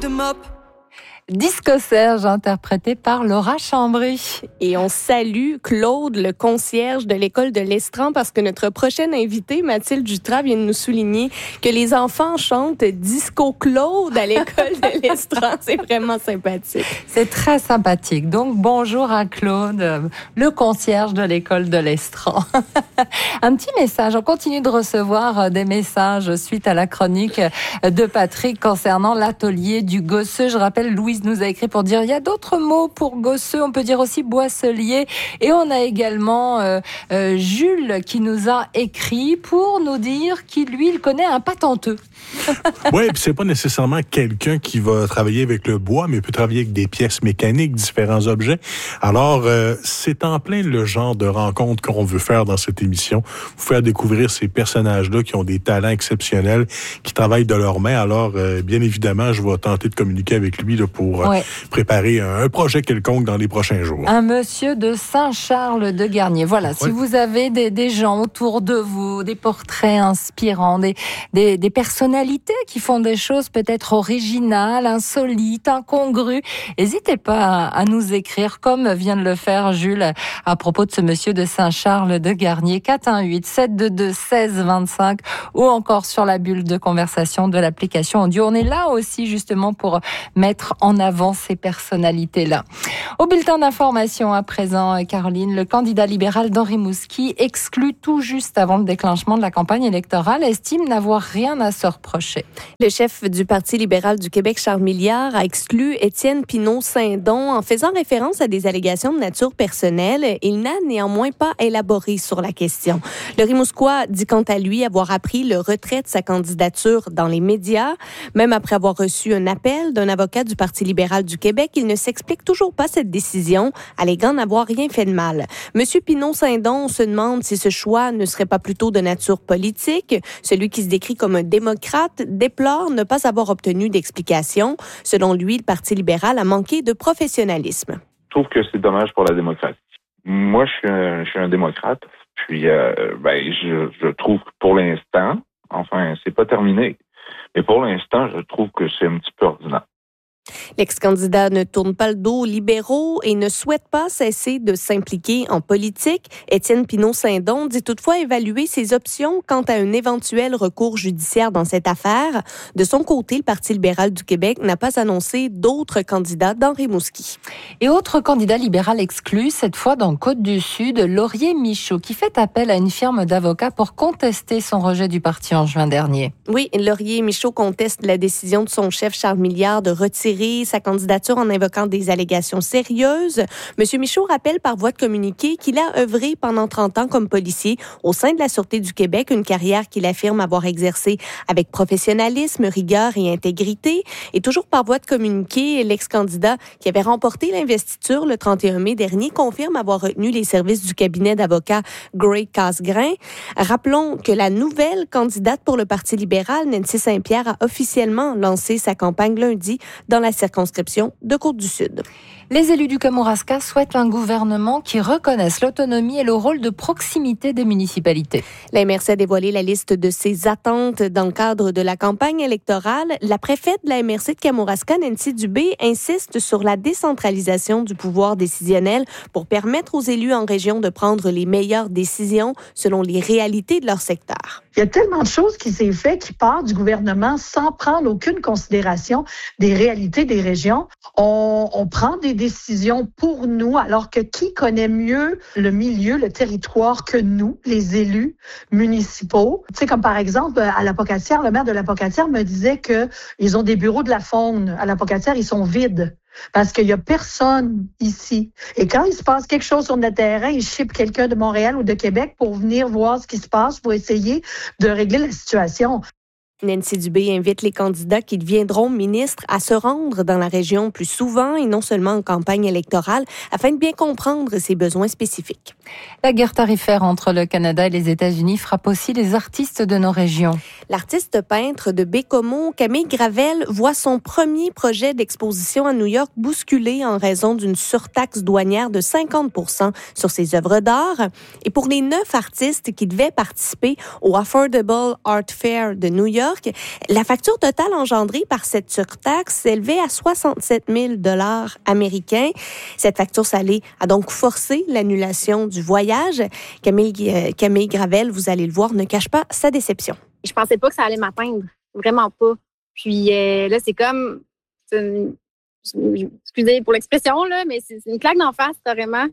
them up. Disco Serge, interprété par Laura Chambry. Et on salue Claude, le concierge de l'école de l'Estran, parce que notre prochaine invitée, Mathilde Jutras, vient de nous souligner que les enfants chantent Disco Claude à l'école de l'Estran. C'est vraiment sympathique. C'est très sympathique. Donc, bonjour à Claude, le concierge de l'école de l'Estran. Un petit message. On continue de recevoir des messages suite à la chronique de Patrick concernant l'atelier du Gosseux. Je rappelle, Louise nous a écrit pour dire il y a d'autres mots pour Gosseux. On peut dire aussi boisselier. Et on a également Jules qui nous a écrit pour nous dire qu'il, lui, il connaît un patenteux. Oui, puis c'est pas nécessairement quelqu'un qui va travailler avec le bois, mais peut travailler avec des pièces mécaniques, différents objets. Alors, c'est en plein le genre de rencontre qu'on veut faire dans cette émission. Vous faire découvrir ces personnages-là qui ont des talents exceptionnels, qui travaillent de leurs mains. Alors, bien évidemment, je vais tenter de communiquer avec lui là, pour préparer un projet quelconque dans les prochains jours. Un monsieur de Saint-Charles de Garnier. Voilà, si vous avez des gens autour de vous, des portraits inspirants, des personnalités qui font des choses peut-être originales, insolites, incongrues, n'hésitez pas à nous écrire comme vient de le faire Jules à propos de ce monsieur de Saint-Charles de Garnier. 418-722-1625 ou encore sur la bulle de conversation de l'application audio. On est là aussi justement pour mettre en avant ces personnalités-là. Au bulletin d'information à présent, Caroline, le candidat libéral d'Henri Mouski, exclu tout juste avant le déclenchement de la campagne électorale, estime n'avoir rien à se reprocher. Le chef du Parti libéral du Québec, Charles Milliard, a exclu Étienne Pinault-Saint-Don en faisant référence à des allégations de nature personnelle. Il n'a néanmoins pas élaboré sur la question. Le Rimouskois dit quant à lui avoir appris le retrait de sa candidature dans les médias. Même après avoir reçu un appel d'un avocat du Parti libéral du Québec, il ne s'explique toujours pas cette décision, alléguant n'avoir rien fait de mal. Monsieur Pinault-Saint-Don se demande si ce choix ne serait pas plutôt de nature politique. Celui qui se décrit comme un démocrate déplore ne pas avoir obtenu d'explication. Selon lui, le Parti libéral a manqué de professionnalisme. Je trouve que c'est dommage pour la démocratie. Moi, je suis un démocrate, puis je trouve que pour l'instant, enfin, c'est pas terminé, mais pour l'instant, je trouve que c'est un petit peu ordinaire. L'ex-candidat ne tourne pas le dos aux libéraux et ne souhaite pas cesser de s'impliquer en politique. Étienne Pinault-Saint-Don dit toutefois évaluer ses options quant à un éventuel recours judiciaire dans cette affaire. De son côté, le Parti libéral du Québec n'a pas annoncé d'autres candidats dans Rimouski. Et autre candidat libéral exclu, cette fois dans Côte-du-Sud, Laurier Michaud, qui fait appel à une firme d'avocats pour contester son rejet du parti en juin dernier. Oui, Laurier Michaud conteste la décision de son chef Charles Milliard de retirer sa candidature en invoquant des allégations sérieuses. Monsieur Michaud rappelle par voie de communiqué qu'il a œuvré pendant 30 ans comme policier au sein de la Sûreté du Québec, une carrière qu'il affirme avoir exercée avec professionnalisme, rigueur et intégrité. Et toujours par voie de communiqué, l'ex-candidat qui avait remporté l'investiture le 31 mai dernier confirme avoir retenu les services du cabinet d'avocats Gray Casgrain. Rappelons que la nouvelle candidate pour le Parti libéral, Nancy Saint-Pierre, a officiellement lancé sa campagne lundi dans la circonscription de Côte-du-Sud. Les élus du Kamouraska souhaitent un gouvernement qui reconnaisse l'autonomie et le rôle de proximité des municipalités. La MRC a dévoilé la liste de ses attentes dans le cadre de la campagne électorale. La préfète de la MRC de Kamouraska, Nancy Dubé, insiste sur la décentralisation du pouvoir décisionnel pour permettre aux élus en région de prendre les meilleures décisions selon les réalités de leur secteur. Il y a tellement de choses qui s'est fait qui partent du gouvernement sans prendre aucune considération des réalités des régions. On prend des décisions pour nous, alors que qui connaît mieux le milieu, le territoire que nous, les élus municipaux? Tu sais, comme par exemple, à la Pocatière, le maire de la Pocatière me disait qu'ils ont des bureaux de la faune. À la Pocatière, ils sont vides. Parce qu'il y a personne ici. Et quand il se passe quelque chose sur le terrain, ils chippent quelqu'un de Montréal ou de Québec pour venir voir ce qui se passe, pour essayer de régler la situation. Nancy Dubé invite les candidats qui deviendront ministres à se rendre dans la région plus souvent et non seulement en campagne électorale afin de bien comprendre ses besoins spécifiques. La guerre tarifaire entre le Canada et les États-Unis frappe aussi les artistes de nos régions. L'artiste peintre de Bécomo, Camille Gravel, voit son premier projet d'exposition à New York bousculé en raison d'une surtaxe douanière de 50% sur ses œuvres d'art. Et pour les 9 artistes qui devaient participer au Affordable Art Fair de New York, York. La facture totale engendrée par cette surtaxe s'élevait à 67 000 $ américains. Cette facture salée a donc forcé l'annulation du voyage. Camille Gravel, vous allez le voir, ne cache pas sa déception. Je pensais pas que ça allait m'atteindre. Vraiment pas. Puis là, c'est comme... excusez pour l'expression, là, mais c'est une claque d'en face, carrément.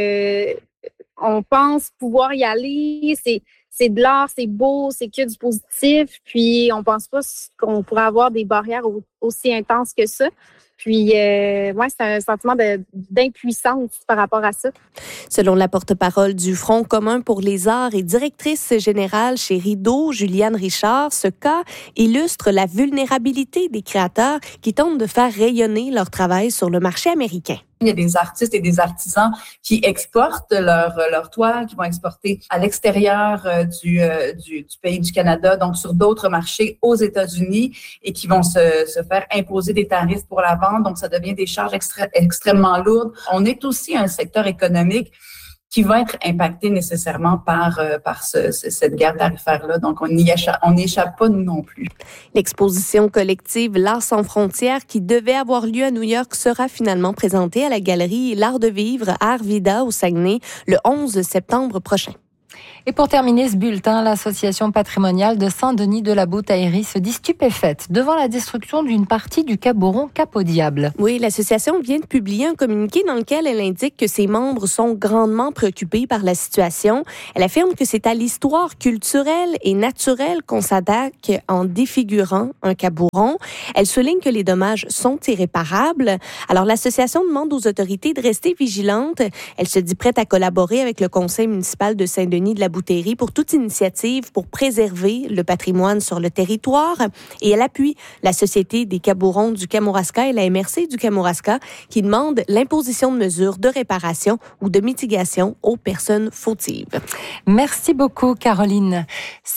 On pense pouvoir y aller. C'est de l'art, c'est beau, c'est que du positif. Puis on pense pas qu'on pourrait avoir des barrières aussi intenses que ça. Puis, c'est un sentiment d'impuissance par rapport à ça. Selon la porte-parole du Front commun pour les arts et directrice générale chez Rideau, Juliane Richard, ce cas illustre la vulnérabilité des créateurs qui tentent de faire rayonner leur travail sur le marché américain. Il y a des artistes et des artisans qui exportent leur toile, qui vont exporter à l'extérieur du pays du Canada, donc sur d'autres marchés aux États-Unis, et qui vont se faire imposer des tarifs pour la vente. Donc, ça devient des charges extrêmement lourdes. On est aussi un secteur économique qui va être impacté nécessairement par cette guerre tarifaire-là. Donc, on n'y échappe pas, nous non plus. L'exposition collective L'Art sans frontières, qui devait avoir lieu à New York, sera finalement présentée à la galerie L'Art de vivre à Arvida, au Saguenay, le 11 septembre prochain. Et pour terminer ce bulletin, l'association patrimoniale de Saint-Denis-de-la-Bouteillerie se dit stupéfaite devant la destruction d'une partie du Caboron Cap au Diable. Oui, l'association vient de publier un communiqué dans lequel elle indique que ses membres sont grandement préoccupés par la situation. Elle affirme que c'est à l'histoire culturelle et naturelle qu'on s'attaque en défigurant un Caboron. Elle souligne que les dommages sont irréparables. Alors, l'association demande aux autorités de rester vigilantes. Elle se dit prête à collaborer avec le conseil municipal de Saint-Denis-de-la-Bouteillerie pour toute initiative pour préserver le patrimoine sur le territoire. Et elle appuie la Société des Caborons du Kamouraska et la MRC du Kamouraska qui demande l'imposition de mesures de réparation ou de mitigation aux personnes fautives. Merci beaucoup, Caroline.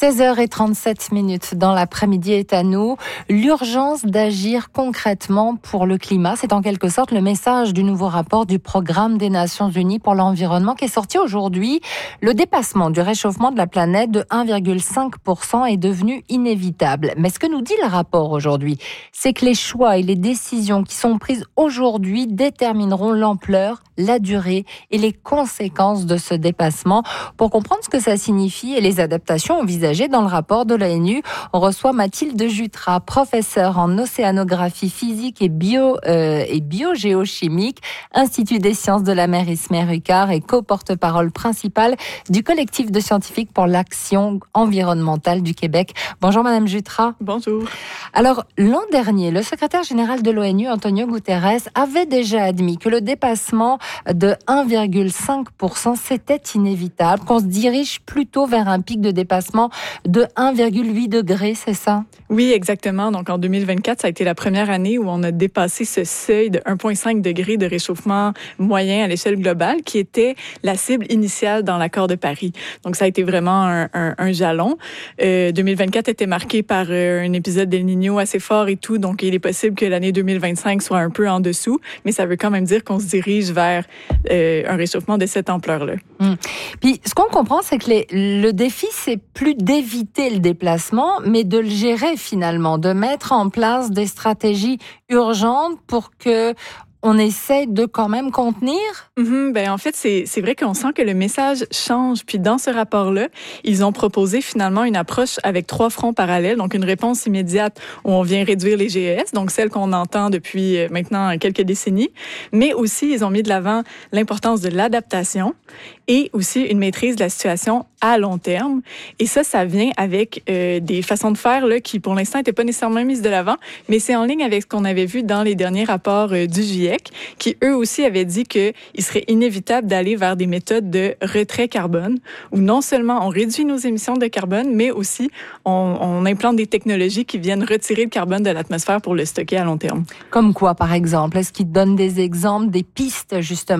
16h37 dans l'après-midi est à nous. L'urgence d'agir concrètement pour le climat, c'est en quelque sorte le message du nouveau rapport du Programme des Nations Unies pour l'environnement qui est sorti aujourd'hui. Le dépassement du réchauffement de la planète de 1,5% est devenu inévitable. Mais ce que nous dit le rapport aujourd'hui, c'est que les choix et les décisions qui sont prises aujourd'hui détermineront l'ampleur, la durée et les conséquences de ce dépassement. Pour comprendre ce que ça signifie et les adaptations envisagées dans le rapport de l'ONU, on reçoit Mathilde Jutras, professeure en océanographie physique et biogéochimique, Institut des sciences de la mer Ismay-Ricard et co-porte-parole principale du collectif de scientifiques pour l'action environnementale du Québec. Bonjour Madame Jutras. Bonjour. Alors, l'an dernier, le secrétaire général de l'ONU, Antonio Guterres, avait déjà admis que le dépassement de 1,5%, c'était inévitable, qu'on se dirige plutôt vers un pic de dépassement de 1,8 degrés, c'est ça? Oui, exactement. Donc, en 2024, ça a été la première année où on a dépassé ce seuil de 1,5 degré de réchauffement moyen à l'échelle globale, qui était la cible initiale dans l'accord de Paris. Donc, ça a été vraiment un jalon. 2024 était marqué par un épisode d'El Niño assez fort et tout, donc il est possible que l'année 2025 soit un peu en dessous, mais ça veut quand même dire qu'on se dirige vers un réchauffement de cette ampleur-là. Puis, ce qu'on comprend, c'est que le défi, c'est plus d'éviter le déplacement, mais de le gérer finalement, de mettre en place des stratégies urgentes pour que on essaie de quand même contenir? En fait, c'est vrai qu'on sent que le message change. Puis dans ce rapport-là, ils ont proposé finalement une approche avec 3 fronts parallèles. Donc une réponse immédiate où on vient réduire les GES, donc celle qu'on entend depuis maintenant quelques décennies. Mais aussi, ils ont mis de l'avant l'importance de l'adaptation et aussi une maîtrise de la situation à long terme. Et ça vient avec des façons de faire là, qui, pour l'instant, n'étaient pas nécessairement mises de l'avant, mais c'est en ligne avec ce qu'on avait vu dans les derniers rapports du GIEC, qui, eux aussi, avaient dit qu'il serait inévitable d'aller vers des méthodes de retrait carbone, où non seulement on réduit nos émissions de carbone, mais aussi on implante des technologies qui viennent retirer le carbone de l'atmosphère pour le stocker à long terme. Comme quoi, par exemple? Est-ce qu'ils donnent des exemples, des pistes, justement?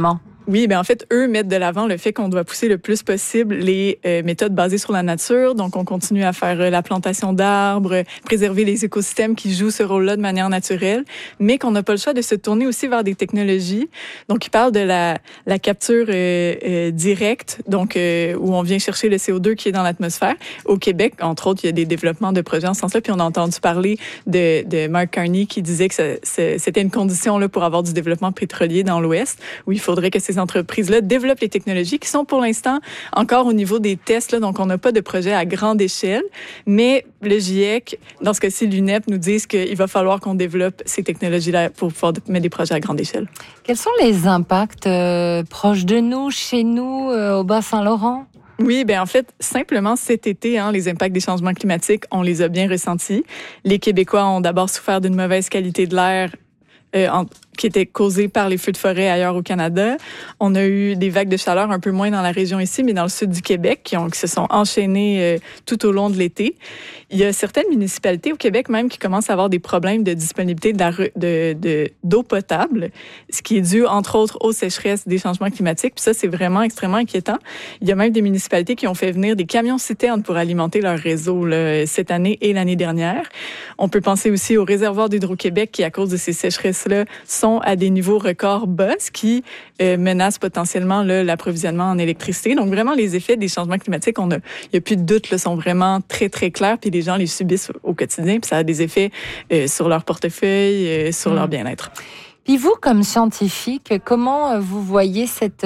Oui, en fait, eux mettent de l'avant le fait qu'on doit pousser le plus possible les méthodes basées sur la nature. Donc, on continue à faire la plantation d'arbres, préserver les écosystèmes qui jouent ce rôle-là de manière naturelle, mais qu'on n'a pas le choix de se tourner aussi vers des technologies. Donc, ils parlent de la capture directe, donc où on vient chercher le CO2 qui est dans l'atmosphère. Au Québec, entre autres, il y a des développements de projets en ce sens-là, puis on a entendu parler de Mark Carney qui disait que c'était une condition là, pour avoir du développement pétrolier dans l'Ouest, où il faudrait que ces entreprises-là développent les technologies qui sont pour l'instant encore au niveau des tests. Là, donc, on n'a pas de projet à grande échelle, mais le GIEC, dans ce cas-ci, l'UNEP, nous disent qu'il va falloir qu'on développe ces technologies-là pour pouvoir mettre des projets à grande échelle. Quels sont les impacts proches de nous, chez nous, au Bas-Saint-Laurent? Oui, en fait, simplement cet été, les impacts des changements climatiques, on les a bien ressentis. Les Québécois ont d'abord souffert d'une mauvaise qualité de l'air qui était causée par les feux de forêt ailleurs au Canada. On a eu des vagues de chaleur un peu moins dans la région ici, mais dans le sud du Québec, qui se sont enchaînées tout au long de l'été. Il y a certaines municipalités au Québec même qui commencent à avoir des problèmes de disponibilité d'eau potable, ce qui est dû, entre autres, aux sécheresses des changements climatiques. Puis ça, c'est vraiment extrêmement inquiétant. Il y a même des municipalités qui ont fait venir des camions-citernes pour alimenter leur réseau là, cette année et l'année dernière. On peut penser aussi aux réservoirs d'Hydro-Québec qui, à cause de ces sécheresses-là, sont à des niveaux records bas, ce qui menace potentiellement l'approvisionnement en électricité. Donc, vraiment, les effets des changements climatiques, il n'y a plus de doute, sont vraiment très, très clairs, puis les gens les subissent au quotidien, puis ça a des effets sur leur portefeuille, sur leur bien-être. Puis vous, comme scientifique, comment vous voyez cette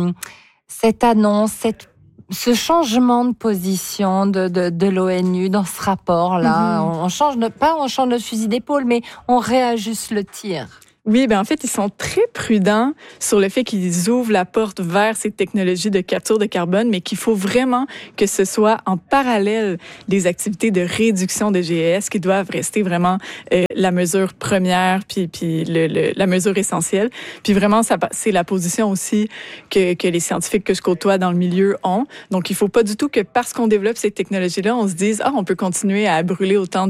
annonce, ce changement de position de l'ONU dans ce rapport-là? On change notre fusil d'épaule, mais on réajuste le tir. Oui, en fait, ils sont très prudents sur le fait qu'ils ouvrent la porte vers ces technologies de capture de carbone, mais qu'il faut vraiment que ce soit en parallèle des activités de réduction de GES qui doivent rester vraiment la mesure première puis la mesure essentielle. Puis vraiment, c'est la position aussi que les scientifiques que je côtoie dans le milieu ont. Donc, il faut pas du tout que parce qu'on développe ces technologies-là, on se dise on peut continuer à brûler autant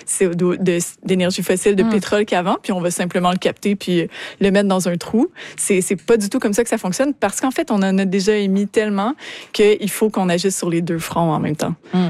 d'énergie fossile, de pétrole qu'avant, puis on va simplement le capter puis le mettre dans un trou. C'est pas du tout comme ça que ça fonctionne parce qu'en fait, on en a déjà émis tellement qu'il faut qu'on agisse sur les deux fronts en même temps.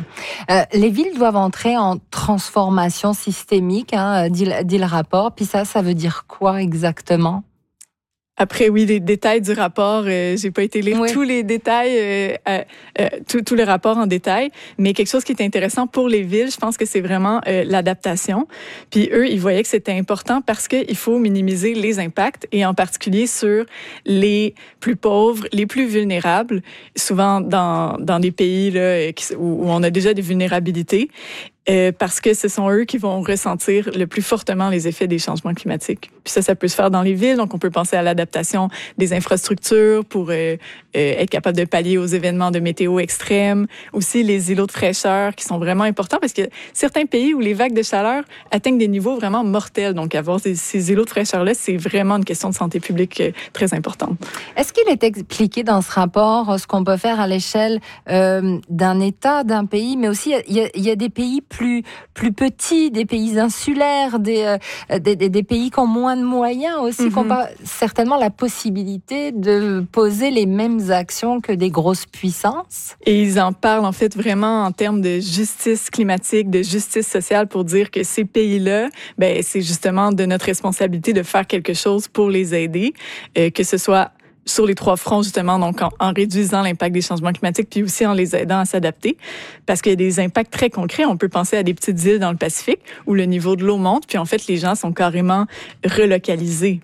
Les villes doivent entrer en transformation systémique, dit le rapport. Puis ça veut dire quoi exactement? Après, oui, les détails du rapport, j'ai pas été lire tous les détails, tout le rapport en détail, mais quelque chose qui est intéressant pour les villes, je pense que c'est vraiment l'adaptation. Puis eux, ils voyaient que c'était important parce qu'il faut minimiser les impacts et en particulier sur les plus pauvres, les plus vulnérables, souvent dans des pays là, où on a déjà des vulnérabilités. Parce que ce sont eux qui vont ressentir le plus fortement les effets des changements climatiques. Puis ça peut se faire dans les villes, donc on peut penser à l'adaptation des infrastructures pour être capable de pallier aux événements de météo extrêmes. Aussi les îlots de fraîcheur qui sont vraiment importants parce que certains pays où les vagues de chaleur atteignent des niveaux vraiment mortels. Donc avoir ces îlots de fraîcheur-là, c'est vraiment une question de santé publique très importante. Est-ce qu'il est expliqué dans ce rapport ce qu'on peut faire à l'échelle d'un État, d'un pays, mais aussi il y a des pays plus petits, des pays insulaires, des pays qui ont moins de moyens aussi, qui n'ont pas certainement la possibilité de poser les mêmes actions que des grosses puissances. Et ils en parlent en fait vraiment en termes de justice climatique, de justice sociale pour dire que ces pays-là, c'est justement de notre responsabilité de faire quelque chose pour les aider, que ce soit sur les trois fronts, justement, donc en réduisant l'impact des changements climatiques, puis aussi en les aidant à s'adapter, parce qu'il y a des impacts très concrets. On peut penser à des petites îles dans le Pacifique où le niveau de l'eau monte, puis en fait, les gens sont carrément relocalisés.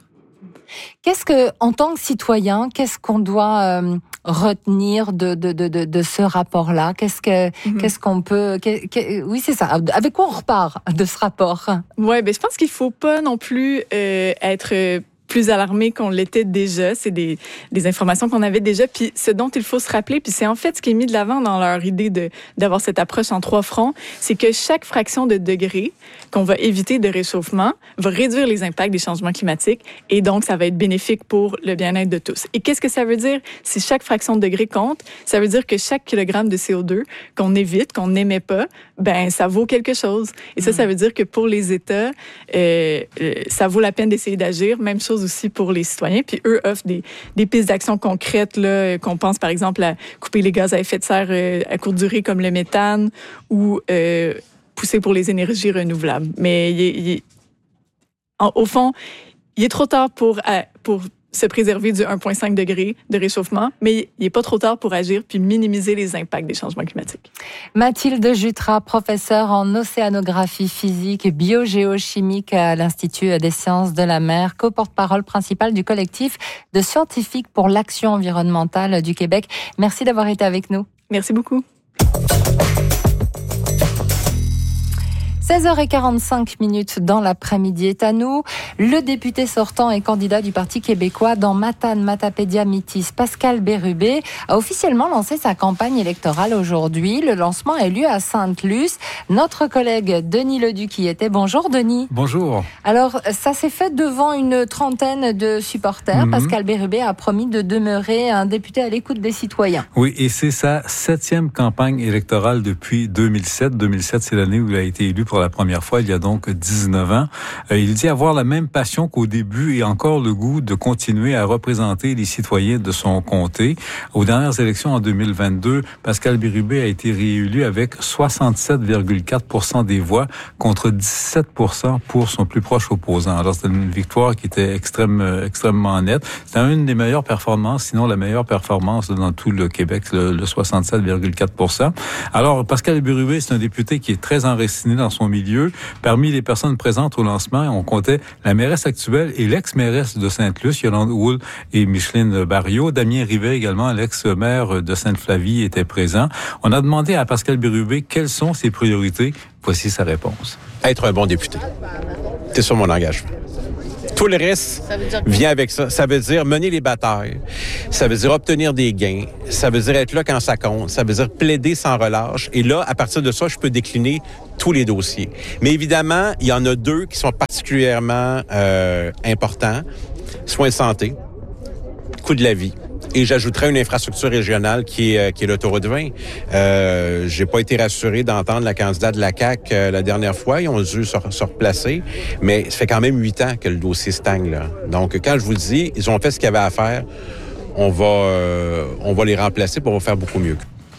En tant que citoyen, qu'est-ce qu'on doit retenir de ce rapport-là? Qu'est-ce qu'on peut... Oui, c'est ça. Avec quoi on repart de ce rapport? Oui, je pense qu'il faut pas non plus être plus alarmés qu'on l'était déjà. C'est des informations qu'on avait déjà. Puis ce dont il faut se rappeler, puis c'est en fait ce qui est mis de l'avant dans leur idée d'avoir cette approche en trois fronts, c'est que chaque fraction de degré qu'on va éviter de réchauffement va réduire les impacts des changements climatiques et donc ça va être bénéfique pour le bien-être de tous. Et qu'est-ce que ça veut dire? Si chaque fraction de degré compte, ça veut dire que chaque kilogramme de CO2 qu'on évite, qu'on n'émet pas, ça vaut quelque chose. Et ça veut dire que pour les États, ça vaut la peine d'essayer d'agir. Même chose chose aussi pour les citoyens. Puis eux offrent des pistes d'action concrètes, là, qu'on pense par exemple à couper les gaz à effet de serre à courte durée comme le méthane ou pousser pour les énergies renouvelables. Mais au fond, il est trop tard pour se préserver du 1,5 degré de réchauffement, mais il n'est pas trop tard pour agir puis minimiser les impacts des changements climatiques. Mathilde Jutras, professeure en océanographie physique et biogéochimique à l'Institut des sciences de la mer, co-porte-parole principale du collectif de scientifiques pour l'action environnementale du Québec. Merci d'avoir été avec nous. Merci beaucoup. 16h45 dans l'après-midi est à nous. Le député sortant et candidat du Parti québécois dans Matane, Matapédia, Métis, Pascal Bérubé, a officiellement lancé sa campagne électorale aujourd'hui. Le lancement a eu lieu à Sainte-Luce. Notre collègue Denis Leduc y était. Bonjour Denis. Bonjour. Alors, ça s'est fait devant une trentaine de supporters. Pascal Bérubé a promis de demeurer un député à l'écoute des citoyens. Oui, et c'est sa 7e campagne électorale depuis 2007. 2007, c'est l'année où il a été élu pour la première fois, il y a donc 19 ans. Il dit avoir la même passion qu'au début et encore le goût de continuer à représenter les citoyens de son comté. Aux dernières élections en 2022, Pascal Bérubé a été réélu avec 67,4% des voix contre 17% pour son plus proche opposant. Alors, c'était une victoire qui était extrêmement nette. C'était une des meilleures performances, sinon la meilleure performance dans tout le Québec, le 67,4%. Alors, Pascal Bérubé, c'est un député qui est très enraciné dans son milieu. Parmi les personnes présentes au lancement, on comptait la mairesse actuelle et l'ex-mairesse de Sainte-Luce, Yolande Houle et Micheline Barriot. Damien Rivet également, l'ex-maire de Sainte-Flavie, était présent. On a demandé à Pascal Bérubé quelles sont ses priorités. Voici sa réponse. Être un bon député. C'est sur mon engagement. Tout le reste vient avec ça. Ça veut dire mener les batailles. Ça veut dire obtenir des gains. Ça veut dire être là quand ça compte. Ça veut dire plaider sans relâche. Et là, à partir de ça, je peux décliner tous les dossiers. Mais évidemment, il y en a deux qui sont particulièrement importants. Soins de santé, coût de la vie. Et j'ajouterais une infrastructure régionale qui est l'autoroute 20. J'ai pas été rassuré d'entendre la candidate de la CAQ la dernière fois. Ils ont dû se replacer. Mais ça fait quand même 8 ans que le dossier stagne, là. Donc, quand je vous dis, ils ont fait ce qu'il y avait à faire, on va les remplacer pour faire beaucoup mieux.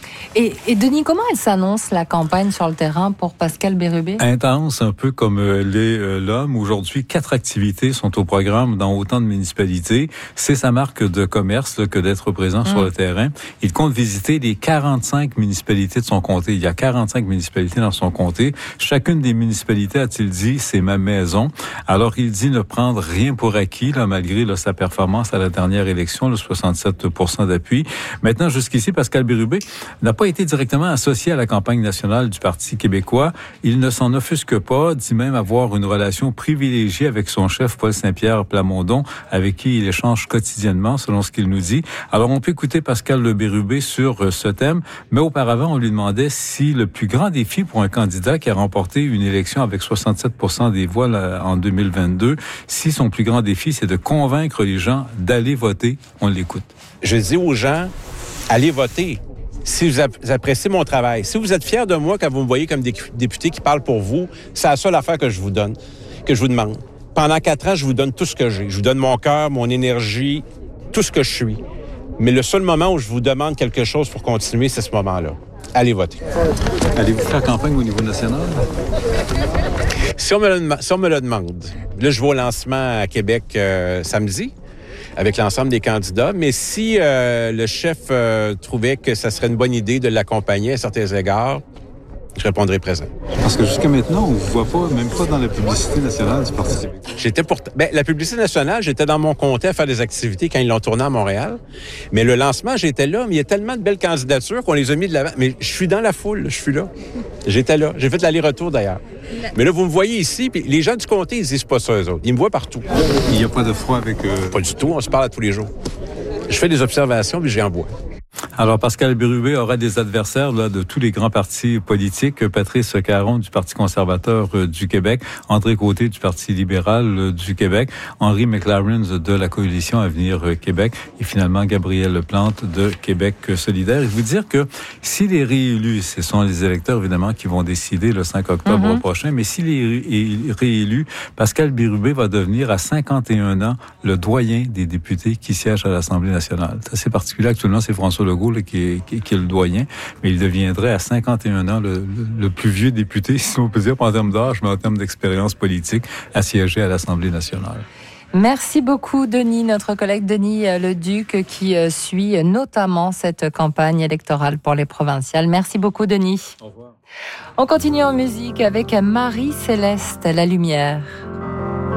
Et Denis, comment elle s'annonce la campagne sur le terrain pour Pascal Bérubé? Intense, un peu comme l'est l'homme. Aujourd'hui, 4 activités sont au programme dans autant de municipalités. C'est sa marque de commerce que d'être présent sur le terrain. Il compte visiter les 45 municipalités de son comté. Il y a 45 municipalités dans son comté. Chacune des municipalités, a-t-il dit, c'est ma maison. Alors, il dit ne prendre rien pour acquis, là, malgré sa performance à la dernière élection, le 67% d'appui. Maintenant, jusqu'ici, Pascal Bérubé n'a pas été directement associé à la campagne nationale du Parti québécois. Il ne s'en offusque pas, dit même avoir une relation privilégiée avec son chef Paul Saint-Pierre Plamondon, avec qui il échange quotidiennement, selon ce qu'il nous dit. Alors, on peut écouter Pascal Bérubé sur ce thème, mais auparavant, on lui demandait si le plus grand défi pour un candidat qui a remporté une élection avec 67% des voix là, en 2022, si son plus grand défi, c'est de convaincre les gens d'aller voter. On l'écoute. Je dis aux gens, allez voter. Si vous appréciez mon travail, si vous êtes fiers de moi quand vous me voyez comme député qui parle pour vous, c'est la seule affaire que je vous donne, que je vous demande. Pendant 4 ans, je vous donne tout ce que j'ai. Je vous donne mon cœur, mon énergie, tout ce que je suis. Mais le seul moment où je vous demande quelque chose pour continuer, c'est ce moment-là. Allez voter. Allez-vous faire campagne au niveau national? Si on me le demande, là, je vais au lancement à Québec samedi, avec l'ensemble des candidats. Mais si le chef trouvait que ça serait une bonne idée de l'accompagner à certains égards, je répondrai présent. Parce que jusqu'à maintenant, on ne vous voit pas, même pas dans la publicité nationale du Parti québécois. La publicité nationale, j'étais dans mon comté à faire des activités quand ils l'ont tourné à Montréal. Mais le lancement, j'étais là. Mais il y a tellement de belles candidatures qu'on les a mis de l'avant. Mais je suis dans la foule, je suis là. J'étais là. J'ai fait l'aller-retour d'ailleurs. Mais là, vous me voyez ici, puis les gens du comté, ils disent pas ça, eux autres. Ils me voient partout. Il n'y a pas de froid avec... Pas du tout, on se parle à tous les jours. Je fais des observations, puis j'en vois. Alors, Pascal Bérubé aura des adversaires là, de tous les grands partis politiques. Patrice Caron du Parti conservateur du Québec, André Côté du Parti libéral du Québec, Henry McLaren de la Coalition Avenir Québec et finalement Gabriel Plante de Québec solidaire. Et vous dire que s'il est réélu, ce sont les électeurs évidemment qui vont décider le 5 octobre prochain, mais s'il est réélu, Pascal Bérubé va devenir à 51 ans le doyen des députés qui siègent à l'Assemblée nationale. C'est assez particulier. Actuellement, c'est François Legault là, qui est le doyen, mais il deviendrait à 51 ans le plus vieux député, si on peut dire, pas en termes d'âge, mais en termes d'expérience politique, à siéger à l'Assemblée nationale. Merci beaucoup, Denis, notre collègue Denis Leduc, qui suit notamment cette campagne électorale pour les provinciales. Merci beaucoup, Denis. Au revoir. On continue en musique avec Marie-Céleste, La Lumière.